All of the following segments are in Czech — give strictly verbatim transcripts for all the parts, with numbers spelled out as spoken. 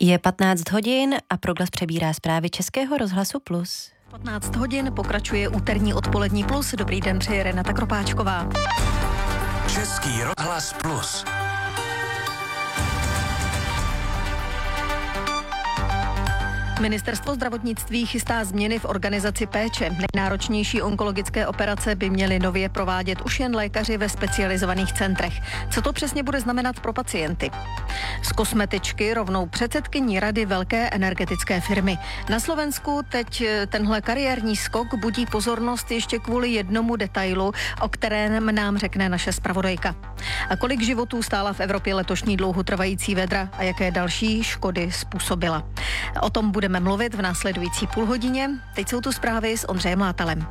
Je patnáct hodin a Proglas přebírá zprávy Českého rozhlasu Plus. patnáct hodin pokračuje úterní odpolední Plus. Dobrý den, přeje Renata Kropáčková. Český rozhlas Plus. Ministerstvo zdravotnictví chystá změny v organizaci péče. Nejnáročnější onkologické operace by měly nově provádět už jen lékaři ve specializovaných centrech. Co to přesně bude znamenat pro pacienty? Z kosmetičky rovnou předsedkyní rady velké energetické firmy. Na Slovensku teď tenhle kariérní skok budí pozornost ještě kvůli jednomu detailu, o kterém nám řekne naše zpravodajka. A kolik životů stála v Evropě letošní dlouhotrvající vedra a jaké další škody způsobila? O tom budeme mluvit v následující půlhodině. Teď jsou tu zprávy s Ondřejem Látalem.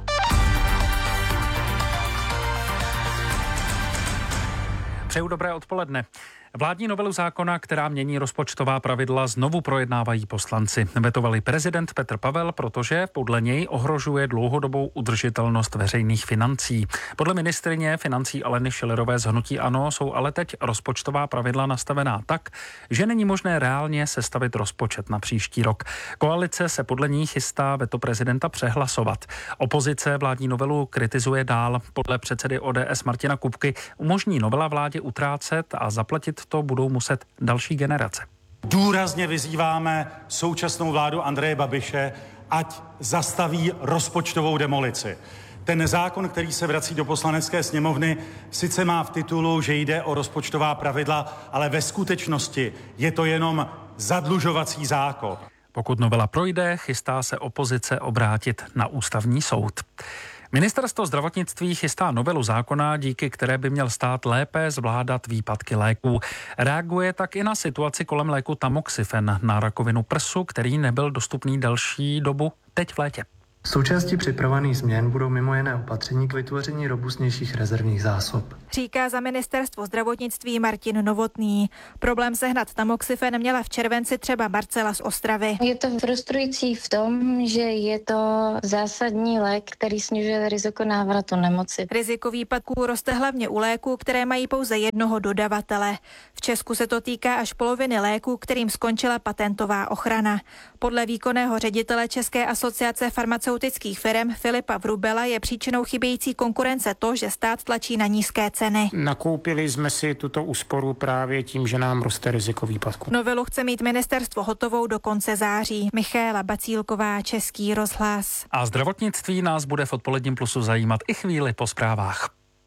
Přeju dobré odpoledne. Vládní novelu zákona, která mění rozpočtová pravidla, znovu projednávají poslanci. Vetovali prezident Petr Pavel, protože podle něj ohrožuje dlouhodobou udržitelnost veřejných financí. Podle ministryně financí Aleny Schillerové z hnutí ANO jsou ale teď rozpočtová pravidla nastavená tak, že není možné reálně sestavit rozpočet na příští rok. Koalice se podle ní chystá veto prezidenta přehlasovat. Opozice vládní novelu kritizuje dál. Podle předsedy O D S Martina Kupky umožní novela vládě utrácet a zaplatit to budou muset další generace. Důrazně vyzýváme současnou vládu Andreje Babiše, ať zastaví rozpočtovou demolici. Ten zákon, který se vrací do Poslanecké sněmovny, sice má v titulu, že jde o rozpočtová pravidla, ale ve skutečnosti je to jenom zadlužovací zákon. Pokud novela projde, chystá se opozice obrátit na ústavní soud. Ministerstvo zdravotnictví chystá novelu zákona, díky které by měl stát lépe zvládat výpadky léků. Reaguje tak i na situaci kolem léku Tamoxifen na rakovinu prsu, který nebyl dostupný delší dobu teď v létě. Součástí připravovaných změn budou mimo jiné opatření k vytvoření robustnějších rezervních zásob. Říká za ministerstvo zdravotnictví Martin Novotný. Problém sehnat Tamoxifen měla v červenci třeba Marcela z Ostravy. Je to frustrující v tom, že je to zásadní lék, který snižuje riziko návratu nemoci. Riziko výpadků roste hlavně u léků, které mají pouze jednoho dodavatele. V Česku se to týká až poloviny léků, kterým skončila patentová ochrana. Podle výkonného ředitele České asociace farmaceutických firem Filipa Vrubela je příčinou chybějící konkurence to, že stát tlačí na nízké ceny. Nakoupili jsme si tuto úsporu právě tím, že nám roste riziko výpadku. Novelu chce mít ministerstvo hotovou do konce září. Michaela Bacílková, Český rozhlas. A zdravotnictví nás bude v odpoledním Plusu zajímat i chvíli po zprávách.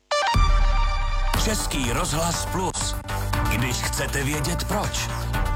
Český rozhlas Plus. Když chcete vědět proč.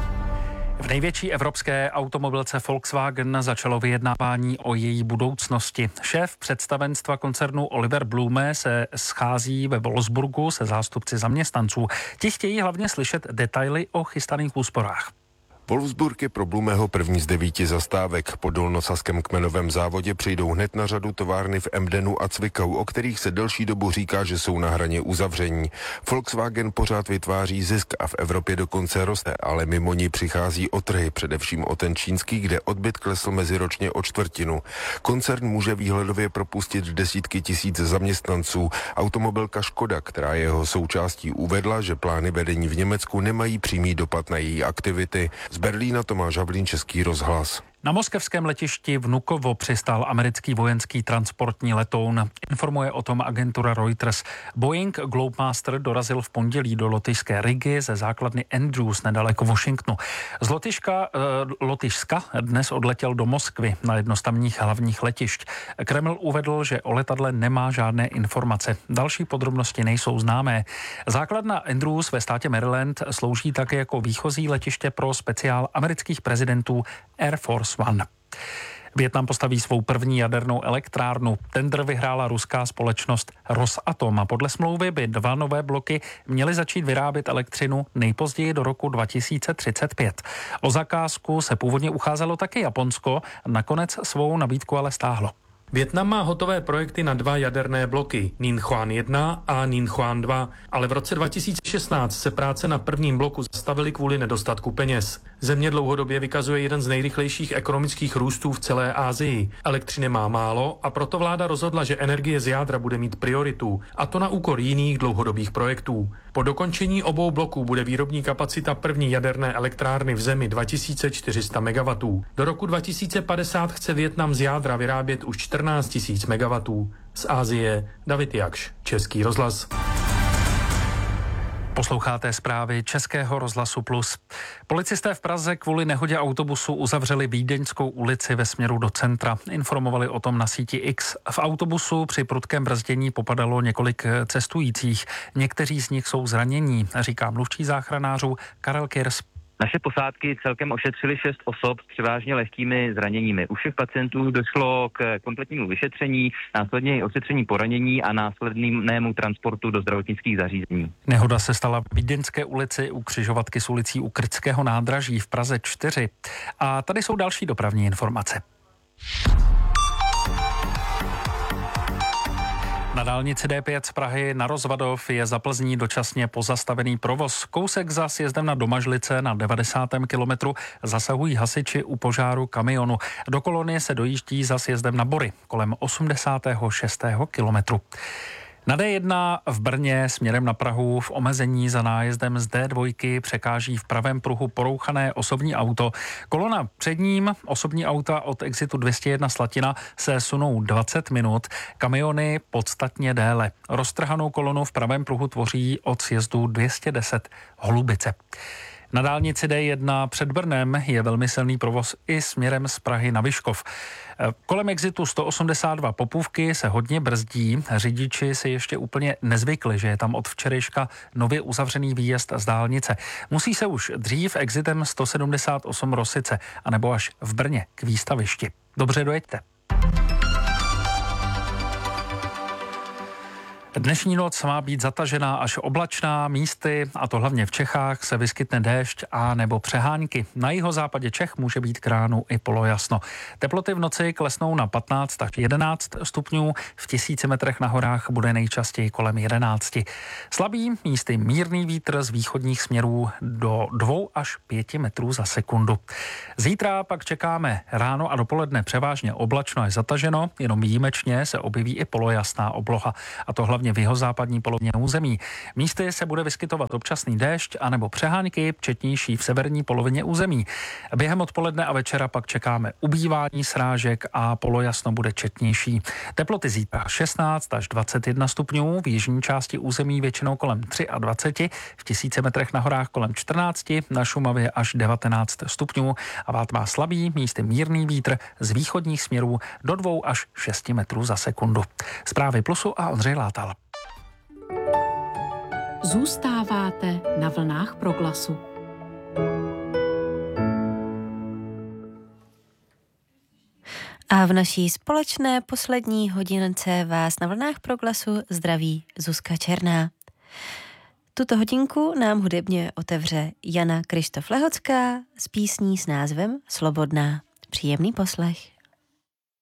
V největší evropské automobilce Volkswagen začalo vyjednávání o její budoucnosti. Šéf představenstva koncernu Oliver Blume se schází ve Wolfsburgu se zástupci zaměstnanců. Ti chtějí hlavně slyšet detaily o chystaných úsporách. Wolfsburg je pro Blumeho první z devíti zastávek. Po dolnosaském kmenovém závodě přijdou hned na řadu továrny v Emdenu a Cvikau, o kterých se delší dobu říká, že jsou na hraně uzavření. Volkswagen pořád vytváří zisk a v Evropě dokonce roste, ale mimo ní přichází o trhy, především o ten čínský, kde odbyt klesl meziročně o čtvrtinu. Koncern může výhledově propustit desítky tisíc zaměstnanců. Automobilka Škoda, která je jeho součástí, uvedla, že plány vedení v Německu nemají přímý dopad na její aktivity. Z Berlína Tomáš Havlín, Český rozhlas. Na moskevském letišti Vnukovo přistál americký vojenský transportní letoun. Informuje o tom agentura Reuters. Boeing Globemaster dorazil v pondělí do lotyšské Rigy ze základny Andrews nedaleko Washingtonu. Z Lotyška, eh, Lotyšska dnes odletěl do Moskvy na jedno z tamních hlavních letišť. Kreml uvedl, že o letadle nemá žádné informace. Další podrobnosti nejsou známé. Základna Andrews ve státě Maryland slouží také jako výchozí letiště pro speciál amerických prezidentů Air Force One. Vietnam postaví svou první jadernou elektrárnu. Tendr vyhrála ruská společnost Rosatom a podle smlouvy by dva nové bloky měly začít vyrábět elektřinu nejpozději do roku dva tisíce třicet pět. O zakázku se původně ucházelo také Japonsko, nakonec svou nabídku ale stáhlo. Vietnam má hotové projekty na dva jaderné bloky, Ningchuan jedna a Ningchuan dva, ale v roce dva tisíce šestnáct se práce na prvním bloku zastavily kvůli nedostatku peněz. Země dlouhodobě vykazuje jeden z nejrychlejších ekonomických růstů v celé Asii. Elektřiny má málo a proto vláda rozhodla, že energie z jádra bude mít prioritu, a to na úkor jiných dlouhodobých projektů. Po dokončení obou bloků bude výrobní kapacita první jaderné elektrárny v zemi dva tisíce čtyři sta megawattů. Do roku dva tisíce padesát chce Vietnam z jádra vyrábět už čtrnáct tisíc megawattů. Z Asie David Jakš, Český rozhlas. Posloucháte zprávy Českého rozhlasu Plus. Policisté v Praze kvůli nehodě autobusu uzavřeli Vídeňskou ulici ve směru do centra. Informovali o tom na síti X. V autobusu při prudkém brzdění popadalo několik cestujících. Někteří z nich jsou zranění, říká mluvčí záchranářů Karel Kirs. Naše posádky celkem ošetřily šest osob s převážně lehkými zraněními. U všech pacientů došlo k kompletnímu vyšetření, následně i ošetření poranění a následnému transportu do zdravotnických zařízení. Nehoda se stala v Vídeňské ulici u křižovatky s ulicí u Krtského nádraží v Praze čtyři. A tady jsou další dopravní informace. Na dálnici D pět z Prahy na Rozvadov je za Plzní dočasně pozastavený provoz. Kousek za sjezdem na Domažlice na devadesátém kilometru zasahují hasiči u požáru kamionu. Do kolony se dojíždí za sjezdem na Bory kolem osmdesátého šestého kilometru. Na D jedna v Brně směrem na Prahu v omezení za nájezdem z D dva překáží v pravém pruhu porouchané osobní auto. Kolona před ním, osobní auta od exitu dvě stě jedna Slatina, se sunou dvacet minut, kamiony podstatně déle. Roztrhanou kolonu v pravém pruhu tvoří od sjezdu dvě stě deset Holubice. Na dálnici D jedna před Brnem je velmi silný provoz i směrem z Prahy na Vyškov. Kolem exitu sto osmdesát dva Popůvky se hodně brzdí. Řidiči si ještě úplně nezvykli, že je tam od včerejška nově uzavřený výjezd z dálnice. Musí se už dřív exitem sto sedmdesát osm Rosice, anebo až v Brně k výstavišti. Dobře dojeďte. Dnešní noc má být zatažená až oblačná, místy, a to hlavně v Čechách, se vyskytne déšť a nebo přehánky. Na jihozápadě Čech může být k ránu i polojasno. Teploty v noci klesnou na patnáct až jedenáct stupňů, v tisíci metrech na horách bude nejčastěji kolem jedenácti. Slabý, místy mírný vítr z východních směrů do dvou až pěti metrů za sekundu. Zítra pak čekáme ráno a dopoledne převážně oblačno až zataženo, jenom výjimečně se objeví i polojasná obloha, a to hlavně v jihozápadní polovině území. Místy se bude vyskytovat občasný déšť anebo přehánky, četnější v severní polovině území. Během odpoledne a večera pak čekáme ubývání srážek a polojasno bude četnější. Teploty zítra šestnáct až dvacet jedna stupňů, v jižní části území většinou kolem dvacet tři, v tisíci metrech na horách kolem čtrnáct, na Šumavě až devatenáct stupňů a vát má slabý, místy mírný vítr z východních směrů do dvou až šesti metrů za sekundu. Zprávy Plusu a Ondřej Látal. Zůstáváte na vlnách Proglasu. A v naší společné poslední hodince vás na vlnách Proglasu zdraví Zuzka Černá. Tuto hodinku nám hudebně otevře Jana Krištof Lehocká s písní s názvem Slobodná. Příjemný poslech.